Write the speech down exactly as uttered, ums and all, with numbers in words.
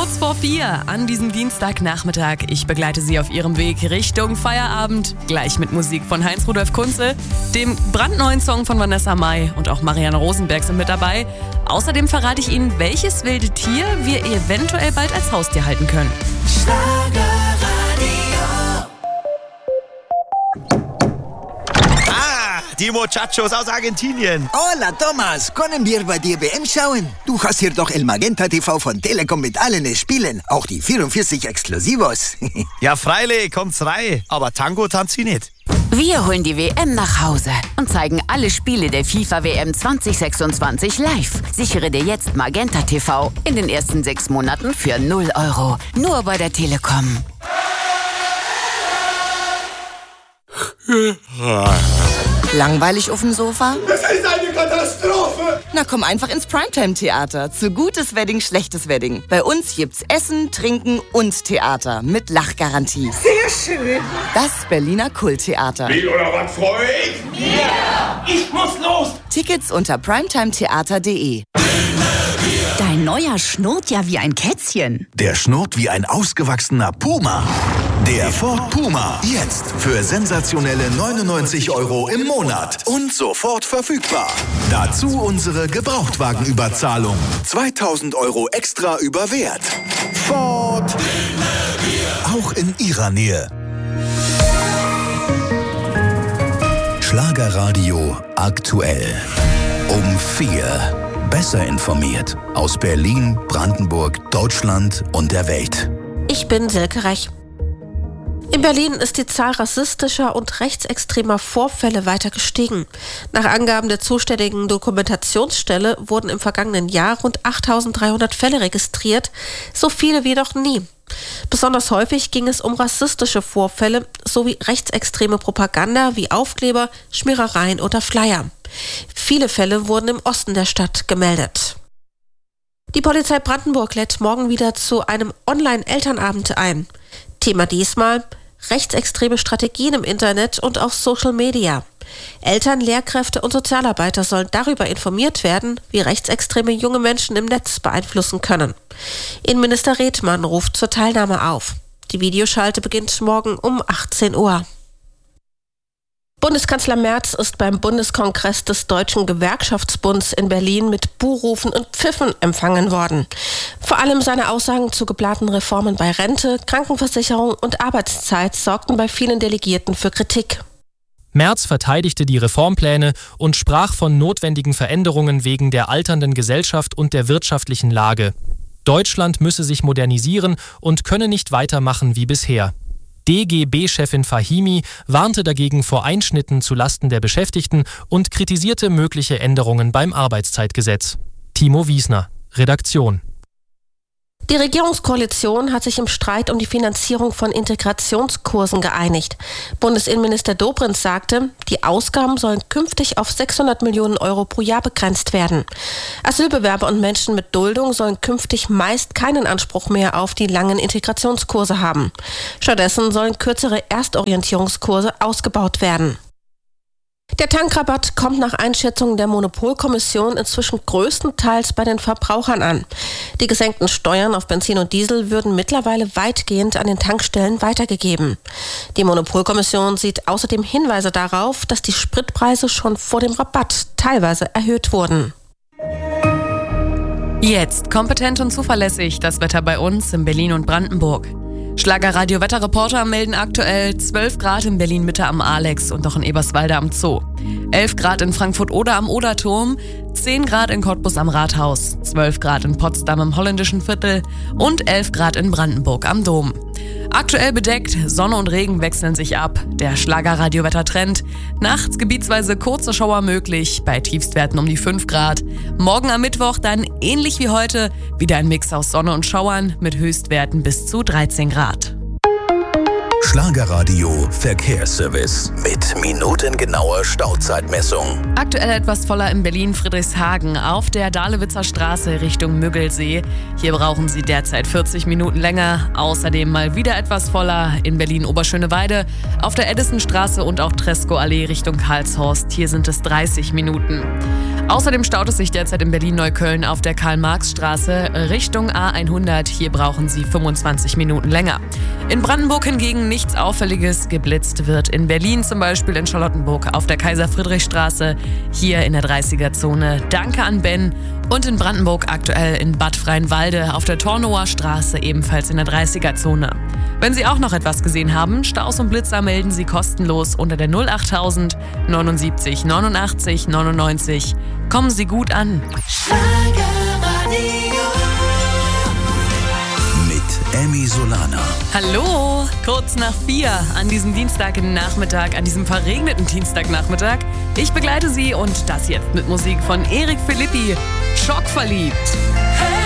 Kurz vor vier an diesem Dienstagnachmittag. Ich begleite Sie auf Ihrem Weg Richtung Feierabend. Gleich mit Musik von Heinz-Rudolf Kunze, dem brandneuen Song von Vanessa Mai und auch Marianne Rosenberg sind mit dabei. Außerdem verrate ich Ihnen, welches wilde Tier wir eventuell bald als Haustier halten können. Die Muchachos aus Argentinien. Hola, Thomas. Können wir bei dir W M schauen? Du hast hier doch El Magenta T V von Telekom mit allen Spielen. Auch die vierundvierzig Exklusivos. Ja, freilich, kommt's rein. Aber Tango tanzt sie nicht. Wir holen die W M nach Hause und zeigen alle Spiele der FIFA W M zwanzig sechsundzwanzig live. Sichere dir jetzt Magenta T V in den ersten sechs Monaten für null Euro. Nur bei der Telekom. Langweilig auf dem Sofa? Das ist eine Katastrophe! Na komm einfach ins Primetime-Theater. Zu gutes Wedding, schlechtes Wedding. Bei uns gibt's Essen, Trinken und Theater mit Lachgarantie. Sehr schön! Das Berliner Kulttheater. Wie oder was, freu ich? Ja! Ich muss los! Tickets unter primetimetheater punkt de. Dein neuer schnurrt ja wie ein Kätzchen. Der schnurrt wie ein ausgewachsener Puma. Der Ford Puma. Jetzt für sensationelle neunundneunzig Euro im Monat. Und sofort verfügbar. Dazu unsere Gebrauchtwagenüberzahlung. zweitausend Euro extra über Wert. Ford. Auch in Ihrer Nähe. Schlagerradio aktuell. Um vier. Besser informiert. Aus Berlin, Brandenburg, Deutschland und der Welt. Ich bin Silke Reich. In Berlin ist die Zahl rassistischer und rechtsextremer Vorfälle weiter gestiegen. Nach Angaben der zuständigen Dokumentationsstelle wurden im vergangenen Jahr rund achttausenddreihundert Fälle registriert, so viele wie noch nie. Besonders häufig ging es um rassistische Vorfälle sowie rechtsextreme Propaganda wie Aufkleber, Schmierereien oder Flyer. Viele Fälle wurden im Osten der Stadt gemeldet. Die Polizei Brandenburg lädt morgen wieder zu einem Online-Elternabend ein. Thema diesmal: rechtsextreme Strategien im Internet und auf Social Media. Eltern, Lehrkräfte und Sozialarbeiter sollen darüber informiert werden, wie rechtsextreme junge Menschen im Netz beeinflussen können. Innenminister Redmann ruft zur Teilnahme auf. Die Videoschalte beginnt morgen um achtzehn Uhr. Bundeskanzler Merz ist beim Bundeskongress des Deutschen Gewerkschaftsbunds in Berlin mit Buhrufen und Pfiffen empfangen worden. Vor allem seine Aussagen zu geplanten Reformen bei Rente, Krankenversicherung und Arbeitszeit sorgten bei vielen Delegierten für Kritik. Merz verteidigte die Reformpläne und sprach von notwendigen Veränderungen wegen der alternden Gesellschaft und der wirtschaftlichen Lage. Deutschland müsse sich modernisieren und könne nicht weitermachen wie bisher. D G B-Chefin Fahimi warnte dagegen vor Einschnitten zulasten der Beschäftigten und kritisierte mögliche Änderungen beim Arbeitszeitgesetz. Timo Wiesner, Redaktion. Die Regierungskoalition hat sich im Streit um die Finanzierung von Integrationskursen geeinigt. Bundesinnenminister Dobrindt sagte, die Ausgaben sollen künftig auf sechshundert Millionen Euro pro Jahr begrenzt werden. Asylbewerber und Menschen mit Duldung sollen künftig meist keinen Anspruch mehr auf die langen Integrationskurse haben. Stattdessen sollen kürzere Erstorientierungskurse ausgebaut werden. Der Tankrabatt kommt nach Einschätzung der Monopolkommission inzwischen größtenteils bei den Verbrauchern an. Die gesenkten Steuern auf Benzin und Diesel würden mittlerweile weitgehend an den Tankstellen weitergegeben. Die Monopolkommission sieht außerdem Hinweise darauf, dass die Spritpreise schon vor dem Rabatt teilweise erhöht wurden. Jetzt kompetent und zuverlässig das Wetter bei uns in Berlin und Brandenburg. Schlagerradio-Wetterreporter melden aktuell zwölf Grad in Berlin-Mitte am Alex und auch in Eberswalde am Zoo. elf Grad in Frankfurt-Oder am Oderturm, zehn Grad in Cottbus am Rathaus, zwölf Grad in Potsdam im Holländischen Viertel und elf Grad in Brandenburg am Dom. Aktuell bedeckt, Sonne und Regen wechseln sich ab. Der Schlagerradio-Wettertrend. Nachts gebietsweise kurze Schauer möglich, bei Tiefstwerten um die fünf Grad. Morgen am Mittwoch dann ähnlich wie heute wieder ein Mix aus Sonne und Schauern mit Höchstwerten bis zu dreizehn Grad. Schlagerradio Verkehrsservice mit minutengenauer Stauzeitmessung. Aktuell etwas voller in Berlin-Friedrichshagen auf der Dahlewitzer Straße Richtung Müggelsee. Hier brauchen Sie derzeit vierzig Minuten länger. Außerdem mal wieder etwas voller in Berlin-Oberschöneweide auf der Edisonstraße und auch Tresco-Allee Richtung Karlshorst. Hier sind es dreißig Minuten. Außerdem staut es sich derzeit in Berlin-Neukölln auf der Karl-Marx-Straße Richtung A hundert. Hier brauchen Sie fünfundzwanzig Minuten länger. In Brandenburg hingegen nichts Auffälliges. Geblitzt wird in Berlin, zum Beispiel in Charlottenburg auf der Kaiser-Friedrich-Straße, hier in der dreißiger-Zone. Danke an Ben. Und in Brandenburg aktuell in Bad Freienwalde auf der Tornower Straße, ebenfalls in der dreißiger-Zone. Wenn Sie auch noch etwas gesehen haben, Staus und Blitzer melden Sie kostenlos unter der null achttausend neunundsiebzig neunundachtzig neunundneunzig. Kommen Sie gut an. Mit Emmy Solana. Hallo, kurz nach vier an diesem Dienstagnachmittag, an diesem verregneten Dienstagnachmittag. Ich begleite Sie und das jetzt mit Musik von Erik Philippi, Schockverliebt.